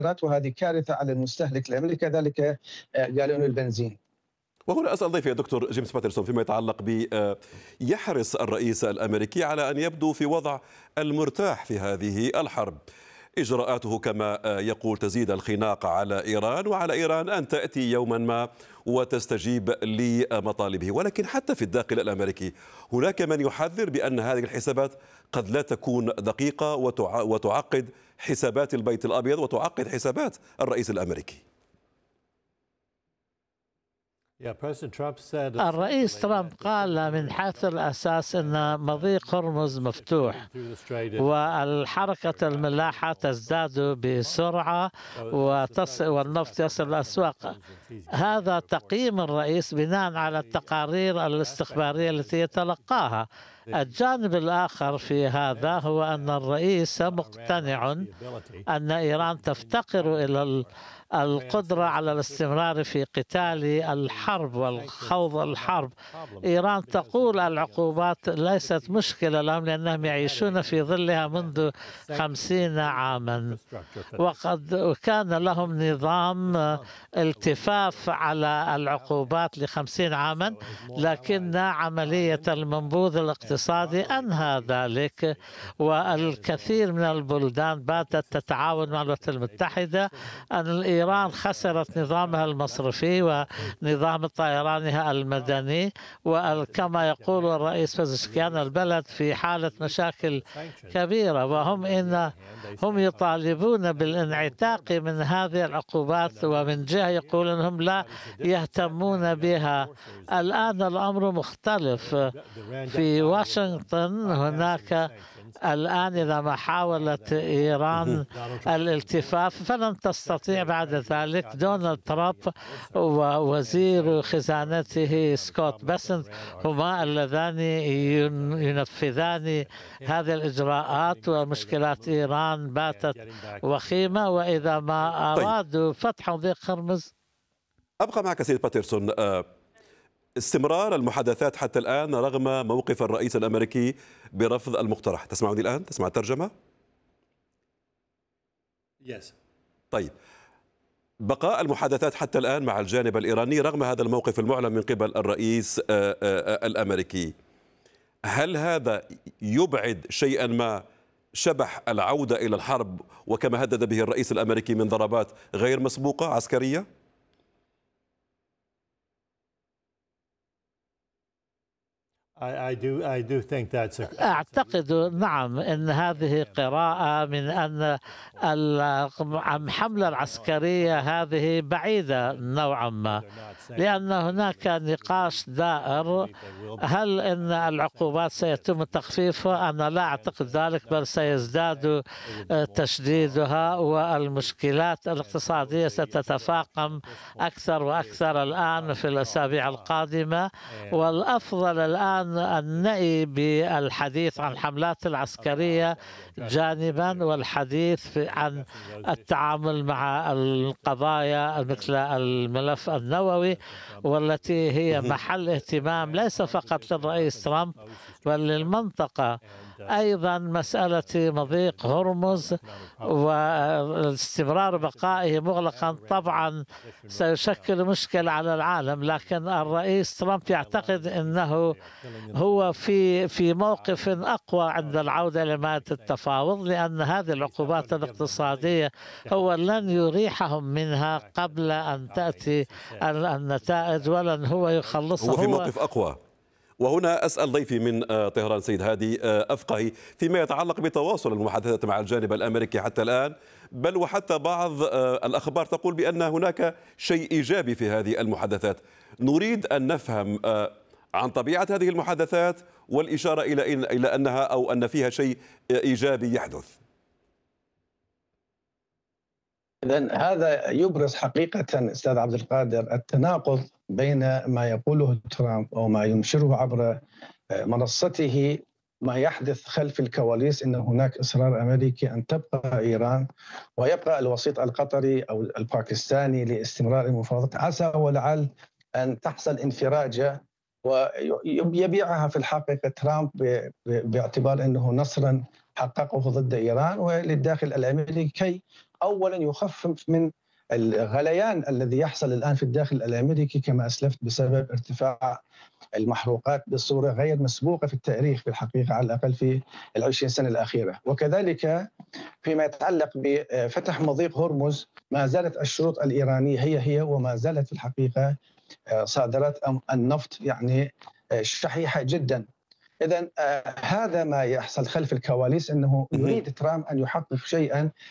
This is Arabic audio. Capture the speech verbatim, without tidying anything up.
وهذه كارثة على المستهلك الأمريكي. كذلك آه، قالوا البنزين. وهنا أسأل ضيفي الدكتور جيمس باترسون فيما يتعلق ب يحرص الرئيس الأمريكي على أن يبدو في وضع المرتاح في هذه الحرب. إجراءاته كما يقول تزيد الخناق على إيران، وعلى إيران أن تأتي يوما ما وتستجيب لمطالبه. ولكن حتى في الداخل الأمريكي هناك من يحذر بأن هذه الحسابات قد لا تكون دقيقة وتعقد حسابات البيت الأبيض وتعقد حسابات الرئيس الأمريكي. الرئيس ترامب قال من حيث الأساس أن مضيق هرمز مفتوح والحركة الملاحة تزداد بسرعة والنفط يصل الأسواق. هذا تقييم الرئيس بناء على التقارير الاستخبارية التي يتلقاها. الجانب الآخر في هذا هو أن الرئيس مقتنع أن إيران تفتقر إلى القدرة على الاستمرار في قتال الحرب والخوض الحرب. إيران تقول العقوبات ليست مشكلة لهم لأنهم يعيشون في ظلها منذ خمسين عاما، وقد كان لهم نظام التفاف على العقوبات لخمسين عاما، لكن عملية المنبوذ الاقتصادي أنهى ذلك، والكثير من البلدان باتت تتعاون مع الولايات المتحدة. أن إيران خسرت نظامها المصرفي ونظام طيرانها المدني، وكما يقول الرئيس بزشكيان البلد في حالة مشاكل كبيرة، وهم إن هم يطالبون بالانعتاق من هذه العقوبات، ومن جهة يقولون أنهم لا يهتمون بها. الآن الأمر مختلف في واشنطن. هناك الآن إذا ما حاولت إيران الالتفاف فلن تستطيع بعد ذلك. دونالد ترامب ووزير خزانته سكوت بيسنت هما اللذان ينفذان هذه الإجراءات، ومشكلات إيران باتت وخيمة، وإذا ما أرادوا فتح مضيق هرمز. أبقى معك سيد باترسون. استمرار المحادثات حتى الآن رغم موقف الرئيس الأمريكي برفض المقترح. تسمعني الآن؟ تسمع الترجمة؟ yes. طيب، بقاء المحادثات حتى الآن مع الجانب الإيراني رغم هذا الموقف المعلن من قبل الرئيس الأمريكي، هل هذا يبعد شيئا ما شبح العودة إلى الحرب وكما هدد به الرئيس الأمريكي من ضربات غير مسبوقة عسكرية؟ أعتقد نعم أن هذه قراءة من أن الحملة العسكرية هذه بعيدة نوعا ما، لأن هناك نقاش دائر هل أن العقوبات سيتم تخفيفها. أنا لا أعتقد ذلك، بل سيزداد تشديدها، والمشكلات الاقتصادية ستتفاقم أكثر وأكثر الآن في الأسابيع القادمة. والأفضل الآن أن نعي بالحديث عن الحملات العسكرية جانبا، والحديث عن التعامل مع القضايا مثل الملف النووي، والتي هي محل اهتمام ليس فقط للرئيس ترامب بل للمنطقة. أيضا مسألة مضيق هرمز واستمرار بقائه مغلقا طبعا سيشكل مشكلة على العالم، لكن الرئيس ترامب يعتقد أنه هو في في موقف أقوى عند العودة لمائدة التفاوض، لأن هذه العقوبات الاقتصادية هو لن يريحهم منها قبل أن تأتي النتائج، ولن هو يخلصهم. هو في موقف أقوى. وهنا أسأل ضيفي من طهران سيد هادي أفقهي فيما يتعلق بتواصل المحادثات مع الجانب الأمريكي حتى الآن، بل وحتى بعض الأخبار تقول بأن هناك شيء إيجابي في هذه المحادثات. نريد أن نفهم عن طبيعة هذه المحادثات والإشارة إلى إلى أنها أو أن فيها شيء إيجابي يحدث. إذن هذا يبرز حقيقة أستاذ عبد القادر التناقض بين ما يقوله ترامب أو ما ينشره عبر منصته ما يحدث خلف الكواليس، إن هناك إصرار أمريكي أن تبقى إيران ويبقى الوسيط القطري أو الباكستاني لاستمرار المفاوضات، عسى ولعل أن تحصل انفراجة ويبيعها في الحقيقة ترامب باعتبار أنه نصرا حققه ضد إيران وللداخل الأمريكي كي أولا يخفف من الغليان الذي يحصل الآن في الداخل الأمريكي كما أسلفت بسبب ارتفاع المحروقات بصورة غير مسبوقة في التاريخ في الحقيقة، على الأقل في العشرين سنة الأخيرة. وكذلك فيما يتعلق بفتح مضيق هرمز، ما زالت الشروط الإيرانية هي هي، وما زالت في الحقيقة صادرات النفط يعني شحيحة جدا. إذن هذا ما يحصل خلف الكواليس، أنه يريد ترامب أن يحقق شيئا